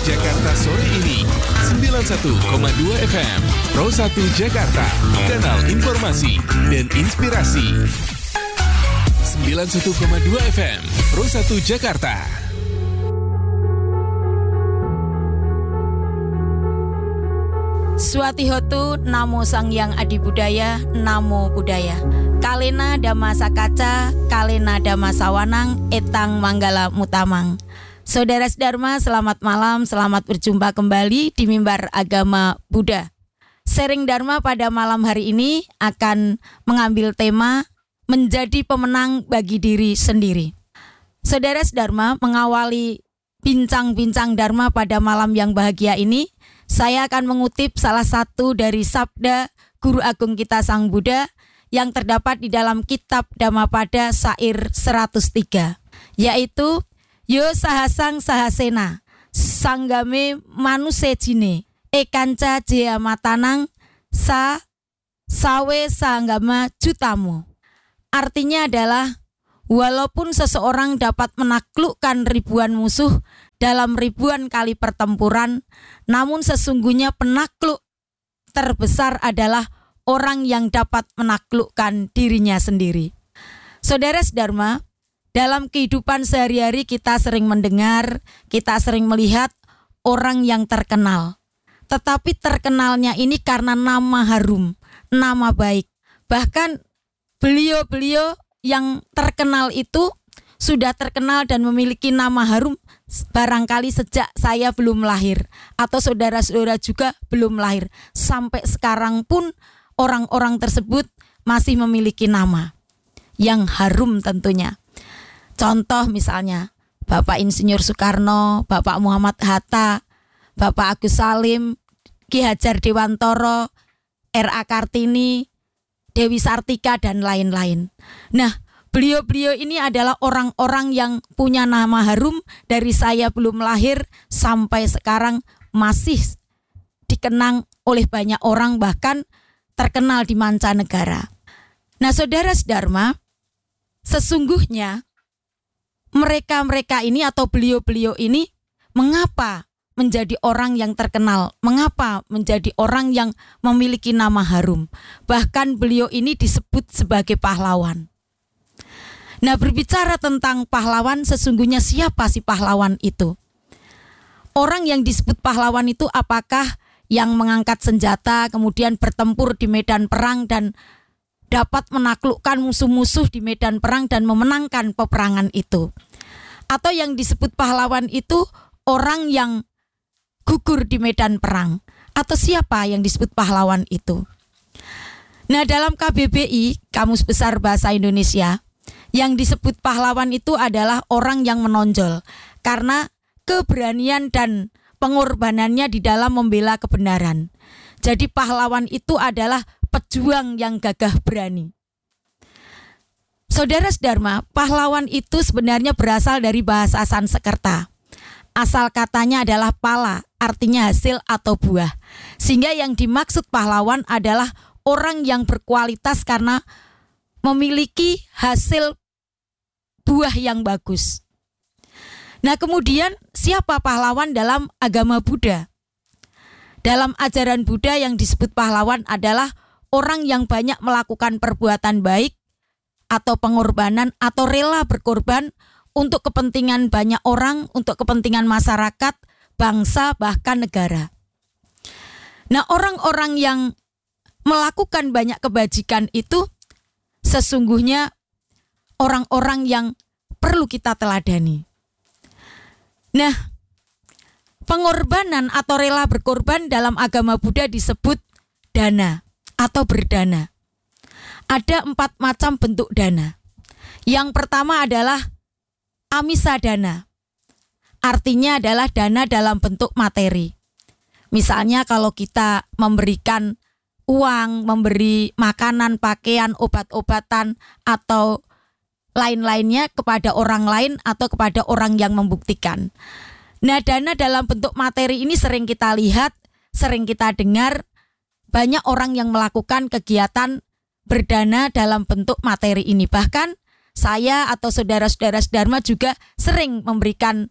Jakarta sore ini 91,2 FM Pro 1 Jakarta, kanal informasi dan inspirasi. 91,2 FM Pro 1 Jakarta. Swatihotu Namo Sangyang Adi Budaya, Namo Budaya. Kalena Dhamma Sakaca, Kalena Dhamma Sawanang, Etang Manggala Mutamang. Saudara Dharma, selamat malam, selamat berjumpa kembali di Mimbar Agama Buddha. Sharing Dharma pada malam hari ini akan mengambil tema menjadi pemenang bagi diri sendiri. Saudara Dharma, mengawali bincang-bincang Dharma pada malam yang bahagia ini, saya akan mengutip salah satu dari sabda Guru Agung kita Sang Buddha yang terdapat di dalam kitab Dhammapada Syair 103, yaitu Yo sahasang sahasena, sanggame manusejine, ekanca jea matanang, sawe sanggama jutamu. Artinya adalah, walaupun seseorang dapat menaklukkan ribuan musuh dalam ribuan kali pertempuran, namun sesungguhnya penakluk terbesar adalah orang yang dapat menaklukkan dirinya sendiri. Saudara Dharma, dalam kehidupan sehari-hari kita sering mendengar, kita sering melihat orang yang terkenal. Tetapi terkenalnya ini karena nama harum, nama baik. Bahkan beliau-beliau yang terkenal itu sudah terkenal dan memiliki nama harum barangkali sejak saya belum lahir. Atau saudara-saudara juga belum lahir. Sampai sekarang pun orang-orang tersebut masih memiliki nama yang harum tentunya. Contoh misalnya, Bapak Insinyur Soekarno, Bapak Muhammad Hatta, Bapak Agus Salim, Ki Hajar Dewantoro, R.A. Kartini, Dewi Sartika, dan lain-lain. Nah, beliau-beliau ini adalah orang-orang yang punya nama harum dari saya belum lahir sampai sekarang masih dikenang oleh banyak orang, bahkan terkenal di mancanegara. Nah, saudara Dharma, sesungguhnya mereka-mereka ini atau beliau-beliau ini mengapa menjadi orang yang terkenal? Mengapa menjadi orang yang memiliki nama harum? Bahkan beliau ini disebut sebagai pahlawan. Nah, berbicara tentang pahlawan, sesungguhnya siapa sih pahlawan itu? Orang yang disebut pahlawan itu apakah yang mengangkat senjata, kemudian bertempur di medan perang dan dapat menaklukkan musuh-musuh di medan perang dan memenangkan peperangan itu? Atau yang disebut pahlawan itu orang yang gugur di medan perang? Atau siapa yang disebut pahlawan itu? Nah, dalam KBBI, Kamus Besar Bahasa Indonesia, yang disebut pahlawan itu adalah orang yang menonjol karena keberanian dan pengorbanannya di dalam membela kebenaran. Jadi pahlawan itu adalah pejuang yang gagah berani. Saudara Dharma, pahlawan itu sebenarnya berasal dari bahasa Sanskerta. Asal katanya adalah pala, artinya hasil atau buah. Sehingga yang dimaksud pahlawan adalah orang yang berkualitas karena memiliki hasil buah yang bagus. Nah, kemudian siapa pahlawan dalam agama Buddha? Dalam ajaran Buddha yang disebut pahlawan adalah orang yang banyak melakukan perbuatan baik atau pengorbanan atau rela berkorban untuk kepentingan banyak orang, untuk kepentingan masyarakat, bangsa, bahkan negara. Nah, orang-orang yang melakukan banyak kebajikan itu sesungguhnya orang-orang yang perlu kita teladani. Nah, pengorbanan atau rela berkorban dalam agama Buddha disebut dana atau berdana. Ada 4 macam bentuk dana. Yang pertama adalah amisa dana. Artinya adalah dana dalam bentuk materi. Misalnya kalau kita memberikan uang, memberi makanan, pakaian, obat-obatan, atau lain-lainnya kepada orang lain atau kepada orang yang membuktikan. Nah, dana dalam bentuk materi ini sering kita lihat, sering kita dengar, banyak orang yang melakukan kegiatan berdana dalam bentuk materi ini. Bahkan saya atau saudara-saudara Dharma juga sering memberikan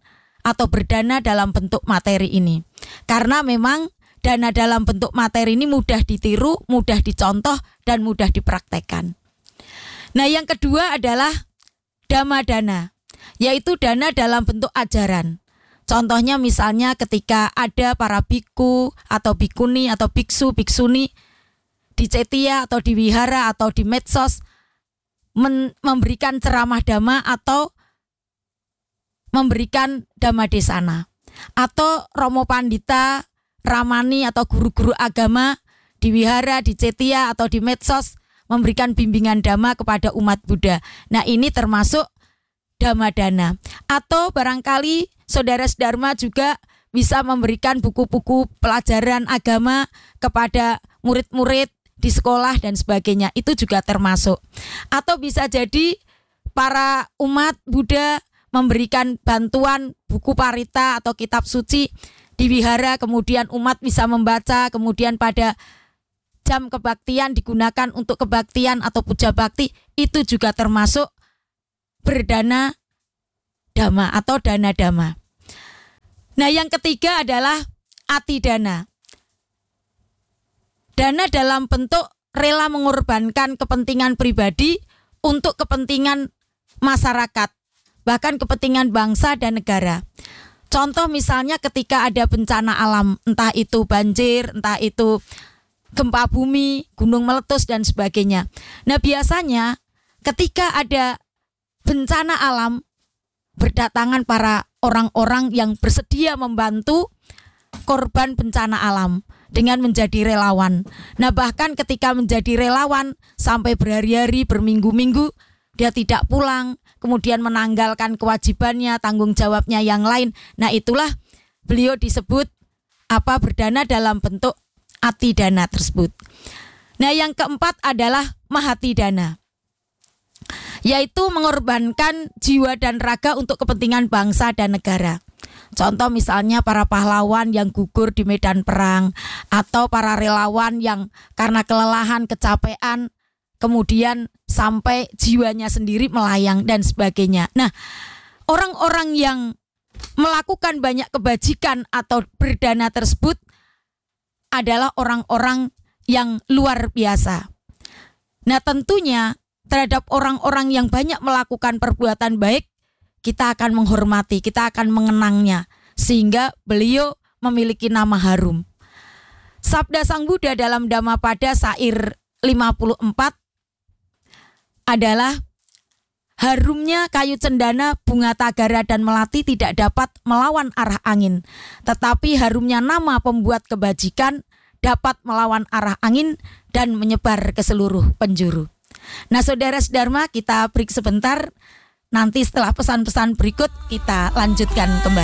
atau berdana dalam bentuk materi ini. Karena memang dana dalam bentuk materi ini mudah ditiru, mudah dicontoh, dan mudah dipraktekkan. Nah, yang kedua adalah dhamma dana, yaitu dana dalam bentuk ajaran. Contohnya misalnya ketika ada para biku atau bikuni atau biksu, biksuni di cetia atau di wihara atau di medsos memberikan ceramah dhamma atau memberikan dhamma desana. Atau romo pandita, ramani atau guru-guru agama di wihara, di cetia atau di medsos memberikan bimbingan dhamma kepada umat Buddha. Nah, ini termasuk dhamma dana. Atau barangkali saudara Dharma juga bisa memberikan buku-buku pelajaran agama kepada murid-murid di sekolah dan sebagainya. Itu juga termasuk. Atau bisa jadi para umat Buddha memberikan bantuan buku parita atau kitab suci di wihara, kemudian umat bisa membaca, kemudian pada jam kebaktian digunakan untuk kebaktian atau puja bakti. Itu juga termasuk berdana dhamma atau dana dhamma. Nah, yang ketiga adalah atidana. Dana dalam bentuk rela mengorbankan kepentingan pribadi untuk kepentingan masyarakat, bahkan kepentingan bangsa dan negara. Contoh misalnya ketika ada bencana alam, entah itu banjir, entah itu gempa bumi, gunung meletus dan sebagainya. Nah, biasanya ketika ada bencana alam, berdatangan para orang-orang yang bersedia membantu korban bencana alam dengan menjadi relawan. Nah, bahkan ketika menjadi relawan sampai berhari-hari, berminggu-minggu dia tidak pulang, kemudian menanggalkan kewajibannya, tanggung jawabnya yang lain. Nah, itulah beliau disebut berdana dalam bentuk atidana tersebut. Nah, yang keempat adalah mahatidana, yaitu mengorbankan jiwa dan raga untuk kepentingan bangsa dan negara. Contoh misalnya para pahlawan yang gugur di medan perang, atau para relawan yang karena kelelahan, kecapean, kemudian sampai jiwanya sendiri melayang dan sebagainya. Nah, orang-orang yang melakukan banyak kebajikan atau berdana tersebut adalah orang-orang yang luar biasa. Nah, tentunya terhadap orang-orang yang banyak melakukan perbuatan baik, kita akan menghormati, kita akan mengenangnya, sehingga beliau memiliki nama harum. Sabda Sang Buddha dalam Dhammapada Sair 54 adalah, harumnya kayu cendana, bunga tagara dan melati tidak dapat melawan arah angin, tetapi harumnya nama pembuat kebajikan dapat melawan arah angin dan menyebar ke seluruh penjuru. Nah, saudara Dharma, kita break sebentar. Nanti setelah pesan-pesan berikut kita lanjutkan kembali.